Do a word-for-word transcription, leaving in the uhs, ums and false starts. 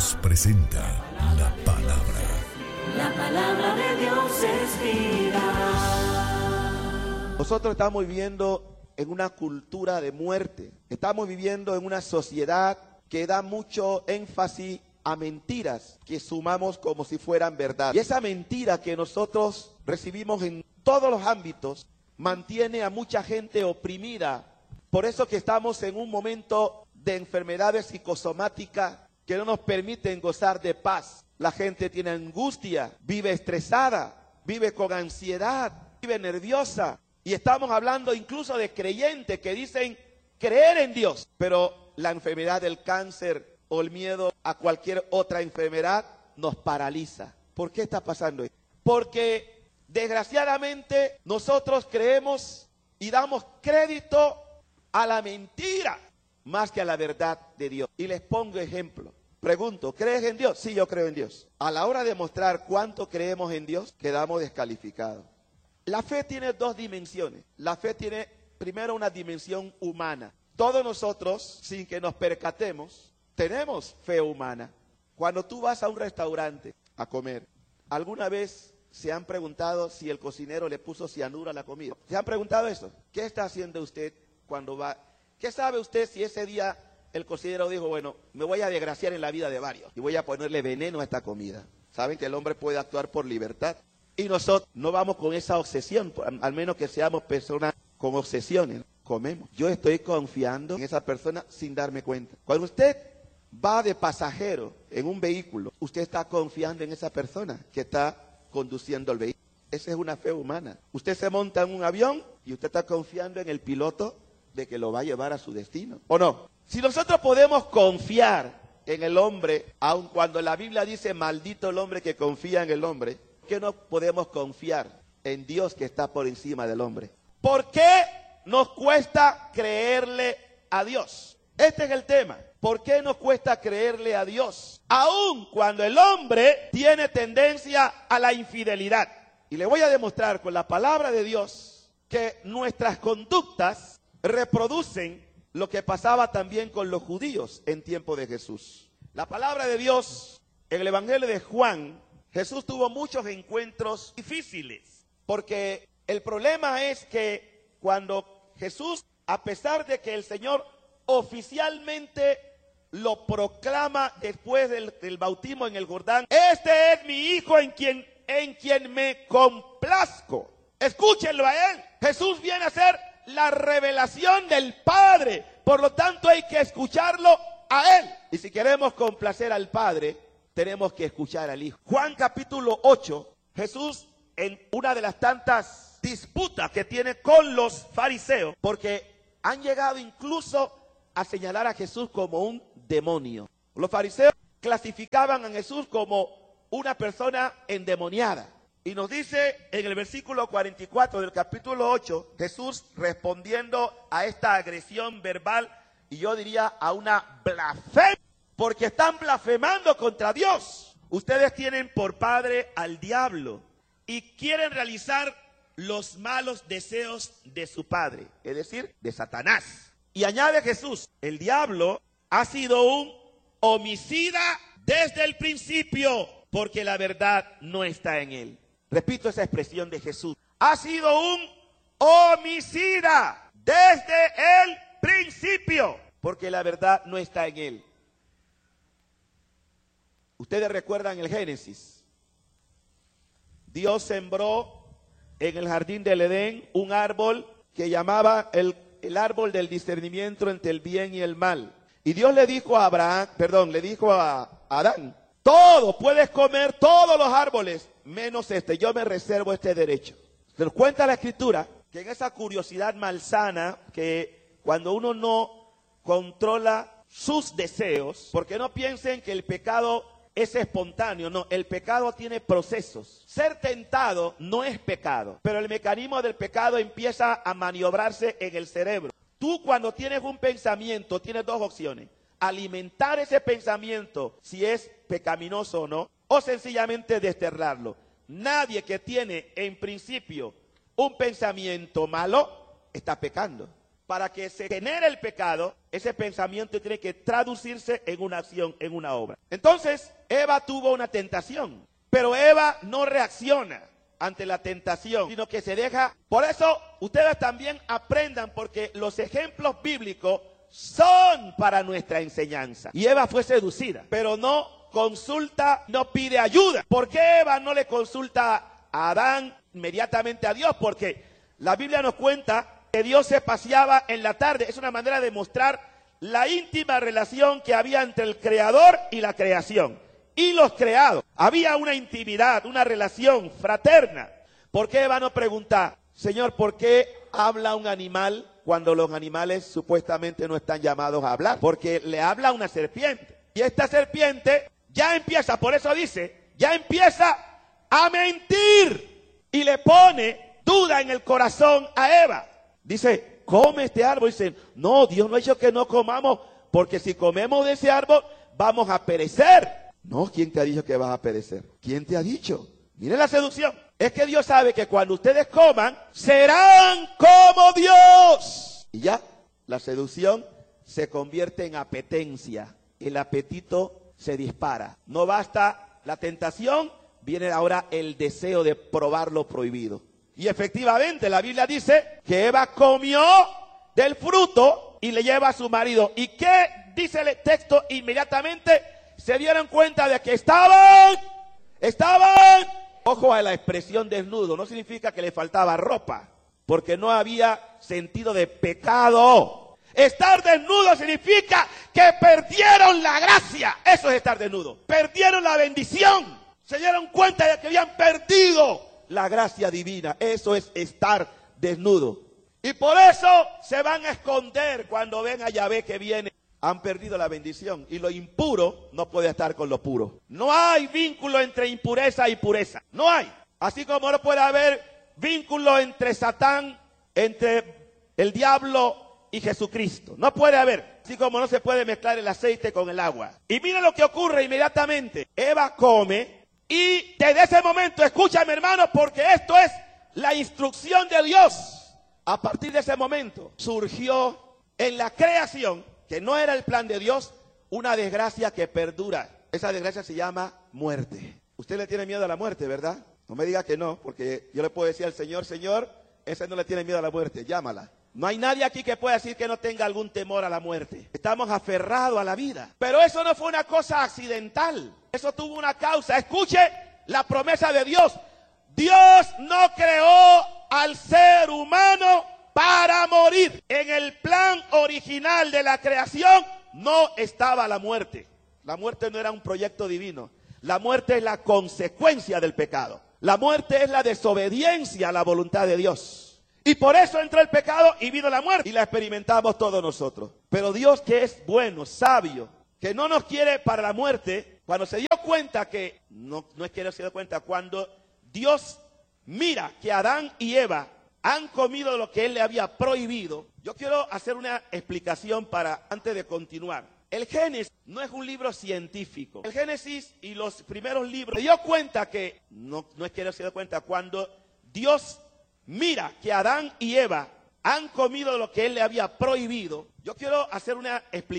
Dios presenta la palabra. La palabra de Dios es vida. Nosotros estamos viviendo en una cultura de muerte. Estamos viviendo en una sociedad que da mucho énfasis a mentiras que sumamos como si fueran verdad. Y esa mentira que nosotros recibimos en todos los ámbitos mantiene a mucha gente oprimida. Por eso que estamos en un momento de enfermedades psicosomáticas que no nos permiten gozar de paz. La gente tiene angustia, vive estresada, vive con ansiedad, vive nerviosa. Y estamos hablando incluso de creyentes que dicen creer en Dios, pero la enfermedad del cáncer o el miedo a cualquier otra enfermedad nos paraliza. ¿Por qué está pasando esto? Porque desgraciadamente nosotros creemos y damos crédito a la mentira más que a la verdad de Dios. Y les pongo ejemplo. Pregunto, ¿crees en Dios? Sí, yo creo en Dios. A la hora de mostrar cuánto creemos en Dios, quedamos descalificados. La fe tiene dos dimensiones. La fe tiene primero una dimensión humana. Todos nosotros, sin que nos percatemos, tenemos fe humana. Cuando tú vas a un restaurante a comer, ¿alguna vez se han preguntado si el cocinero le puso cianuro a la comida? ¿Se han preguntado eso? ¿Qué está haciendo usted cuando va? ¿Qué sabe usted si ese día el cocinero dijo, bueno, me voy a desgraciar en la vida de varios y voy a ponerle veneno a esta comida? Saben que el hombre puede actuar por libertad. Y nosotros no vamos con esa obsesión, al menos que seamos personas con obsesiones. Comemos. Yo estoy confiando en esa persona sin darme cuenta. Cuando usted va de pasajero en un vehículo, usted está confiando en esa persona que está conduciendo el vehículo. Esa es una fe humana. Usted se monta en un avión y usted está confiando en el piloto de que lo va a llevar a su destino, ¿o no? Si nosotros podemos confiar en el hombre, aun cuando la Biblia dice maldito el hombre que confía en el hombre, ¿por qué no podemos confiar en Dios que está por encima del hombre? ¿Por qué nos cuesta creerle a Dios? Este es el tema. ¿Por qué nos cuesta creerle a Dios? Aun cuando el hombre tiene tendencia a la infidelidad. Y le voy a demostrar con la palabra de Dios que nuestras conductas reproducen lo que pasaba también con los judíos en tiempo de Jesús. La palabra de Dios, en el Evangelio de Juan, Jesús tuvo muchos encuentros difíciles, porque el problema es que cuando Jesús, a pesar de que el Señor oficialmente lo proclama después del, del bautismo en el Jordán, este es mi hijo en quien, en quien me complazco. Escúchenlo a él. Jesús viene a ser la revelación del Padre, por lo tanto hay que escucharlo a él. Y si queremos complacer al Padre, tenemos que escuchar al Hijo. Juan capítulo ocho, Jesús en una de las tantas disputas que tiene con los fariseos, porque han llegado incluso a señalar a Jesús como un demonio. Los fariseos clasificaban a Jesús como una persona endemoniada. Y nos dice en el versículo cuarenta y cuatro del capítulo ocho, Jesús respondiendo a esta agresión verbal, y yo diría a una blasfemia, porque están blasfemando contra Dios. Ustedes tienen por padre al diablo y quieren realizar los malos deseos de su padre, es decir, de Satanás. Y añade Jesús, el diablo ha sido un homicida desde el principio, porque la verdad no está en él. Repito esa expresión de Jesús. Ha sido un homicida desde el principio, porque la verdad no está en él. Ustedes recuerdan el Génesis. Dios sembró en el jardín del Edén un árbol que llamaba el, el árbol del discernimiento entre el bien y el mal. Y Dios le dijo a Abraham, perdón, le dijo a Adán, todo, puedes comer todos los árboles, menos este, yo me reservo este derecho. Se nos cuenta la Escritura que en esa curiosidad malsana, que cuando uno no controla sus deseos, porque no piensen que el pecado es espontáneo, no, el pecado tiene procesos. Ser tentado no es pecado, pero el mecanismo del pecado empieza a maniobrarse en el cerebro. Tú cuando tienes un pensamiento tienes dos opciones: alimentar ese pensamiento si es pecaminoso o no, o sencillamente desterrarlo. Nadie que tiene en principio un pensamiento malo está pecando. para que se genere el pecado, ese pensamiento tiene que traducirse en una acción, en una obra. Entonces, Eva tuvo una tentación, pero Eva no reacciona ante la tentación, sino que se deja. Por eso, ustedes también aprendan, porque los ejemplos bíblicos son para nuestra enseñanza. Y Eva fue seducida, pero no consulta, no pide ayuda. ¿Por qué Eva no le consulta a Adán inmediatamente a Dios? Porque la Biblia nos cuenta que Dios se paseaba en la tarde. Es una manera de mostrar la íntima relación que había entre el Creador y la creación, y los creados. Había una intimidad, una relación fraterna. ¿Por qué Eva no pregunta, Señor, por qué habla un animal cuando los animales supuestamente no están llamados a hablar? Porque le habla una serpiente. Y esta serpiente ya empieza, por eso dice, ya empieza a mentir. Y le pone duda en el corazón a Eva. Dice, come este árbol. Dice, no, Dios no ha dicho que no comamos, porque si comemos de ese árbol vamos a perecer. No, ¿quién te ha dicho que vas a perecer? ¿Quién te ha dicho? Miren la seducción. Es que Dios sabe que cuando ustedes coman, serán como Dios. Y ya, la seducción se convierte en apetencia. El apetito se dispara. No basta la tentación, viene ahora el deseo de probar lo prohibido. Y efectivamente, la Biblia dice que Eva comió del fruto y le lleva a su marido. ¿Y qué dice el texto inmediatamente? Se dieron cuenta de que estaban, estaban, ojo a la expresión desnudo, no significa que le faltaba ropa, porque no había sentido de pecado. Estar desnudo significa que perdieron la gracia, eso es estar desnudo. Perdieron la bendición, se dieron cuenta de que habían perdido la gracia divina, eso es estar desnudo. Y por eso se van a esconder cuando ven a Yahvé que viene. Han perdido la bendición, y lo impuro no puede estar con lo puro. No hay vínculo entre impureza y pureza. No hay. Así como no puede haber vínculo entre Satán, entre el diablo y Jesucristo. No puede haber. Así como no se puede mezclar el aceite con el agua. Y mira lo que ocurre inmediatamente. Eva come, y desde ese momento, escúchame hermano, porque esto es la instrucción de Dios. A partir de ese momento surgió en la creación, que no era el plan de Dios, una desgracia que perdura. Esa desgracia se llama muerte. Usted le tiene miedo a la muerte, ¿verdad? No me diga que no, porque yo le puedo decir al Señor, Señor, ese no le tiene miedo a la muerte, llámala. No hay nadie aquí que pueda decir que no tenga algún temor a la muerte. Estamos aferrados a la vida. Pero eso no fue una cosa accidental. Eso tuvo una causa. Escuche la promesa de Dios. Dios no creó al ser humano para morir. En el plan original de la creación no estaba la muerte. La muerte no era un proyecto divino. La muerte es la consecuencia del pecado. La muerte es la desobediencia a la voluntad de Dios. Y por eso entró el pecado y vino la muerte. Y la experimentamos todos nosotros. Pero Dios, que es bueno, sabio, que no nos quiere para la muerte, cuando se dio cuenta que, no, no es que no se dio cuenta, cuando Dios mira que Adán y Eva han comido lo que él le había prohibido. Yo quiero hacer una explicación para, antes de continuar. El Génesis no es un libro científico. El Génesis y los primeros libros, se dio cuenta que, no, no es que no se dio cuenta, cuando Dios mira que Adán y Eva han comido lo que él le había prohibido. Yo quiero hacer una explicación.